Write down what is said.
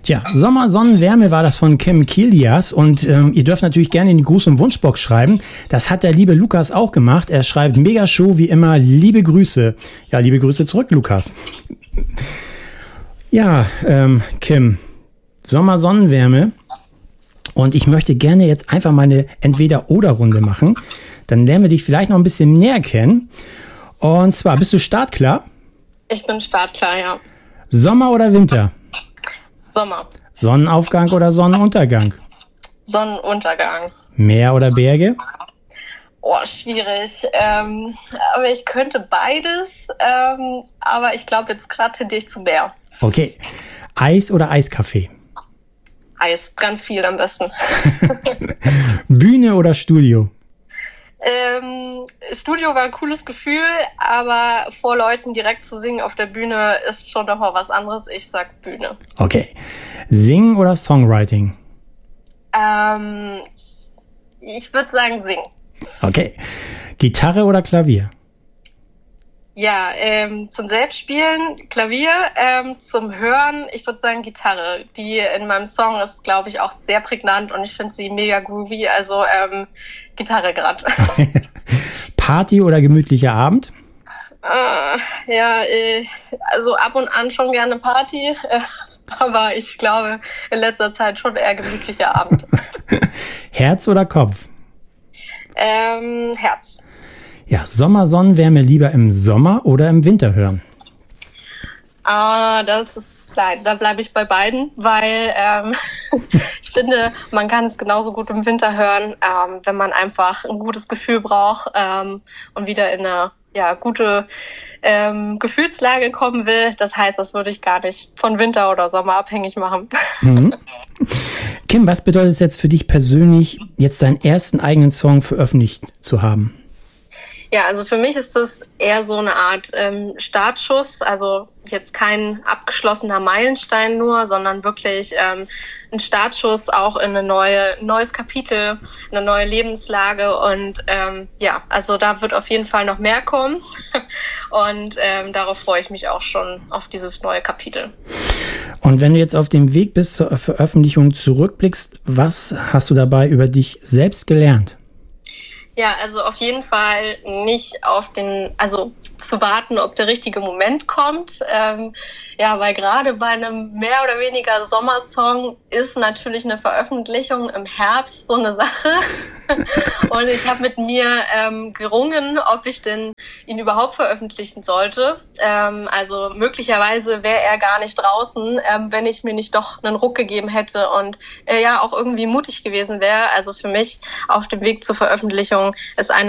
Ja, Sommer, Sonnenwärme war das von Kim Kilias und ihr dürft natürlich gerne in die Gruß- und Wunschbox schreiben. Das hat der liebe Lukas auch gemacht. Er schreibt, mega Show wie immer, liebe Grüße. Ja, liebe Grüße zurück, Lukas. Ja, Kim, Sommer, Sonnenwärme und ich möchte gerne jetzt einfach mal eine Entweder-Oder-Runde machen. Dann lernen wir dich vielleicht noch ein bisschen näher kennen. Und zwar, bist du startklar? Ich bin startklar, ja. Sommer oder Winter? Sommer. Sonnenaufgang oder Sonnenuntergang? Sonnenuntergang. Meer oder Berge? Oh, schwierig. Aber ich könnte beides. Aber ich glaube, jetzt gerade tendiere ich zu Meer. Okay. Eis oder Eiskaffee? Eis, ganz viel am besten. Bühne oder Studio? Studio war ein cooles Gefühl, aber vor Leuten direkt zu singen auf der Bühne ist schon noch mal was anderes. Ich sag Bühne. Okay. Singen oder Songwriting? Ich würde sagen singen. Okay. Gitarre oder Klavier? Ja, zum Selbstspielen Klavier, zum Hören, ich würde sagen Gitarre. Die in meinem Song ist, glaube ich, auch sehr prägnant und ich finde sie mega groovy, also Gitarre gerade. Party oder gemütlicher Abend? Also ab und an schon gerne Party, aber ich glaube in letzter Zeit schon eher gemütlicher Abend. Herz oder Kopf? Herz. Ja, Sommer, Sonnenwärme lieber im Sommer oder im Winter hören? Das ist klein. Da bleibe ich bei beiden, weil ich finde, man kann es genauso gut im Winter hören, wenn man einfach ein gutes Gefühl braucht und wieder in eine gute Gefühlslage kommen will. Das heißt, das würde ich gar nicht von Winter oder Sommer abhängig machen. Mhm. Kim, was bedeutet es jetzt für dich persönlich, jetzt deinen ersten eigenen Song veröffentlicht zu haben? Ja, also für mich ist das eher so eine Art Startschuss, also jetzt kein abgeschlossener Meilenstein nur, sondern wirklich ein Startschuss auch in ein neues Kapitel, eine neue Lebenslage und also da wird auf jeden Fall noch mehr kommen und darauf freue ich mich auch schon auf dieses neue Kapitel. Und wenn du jetzt auf dem Weg bis zur Veröffentlichung zurückblickst, was hast du dabei über dich selbst gelernt? Ja, also auf jeden Fall nicht zu warten, ob der richtige Moment kommt. Weil gerade bei einem mehr oder weniger Sommersong ist natürlich eine Veröffentlichung im Herbst so eine Sache. Und ich habe mit mir gerungen, ob ich denn ihn überhaupt veröffentlichen sollte. Also möglicherweise wäre er gar nicht draußen, wenn ich mir nicht doch einen Ruck gegeben hätte und auch irgendwie mutig gewesen wäre. Also für mich auf dem Weg zur Veröffentlichung ist eine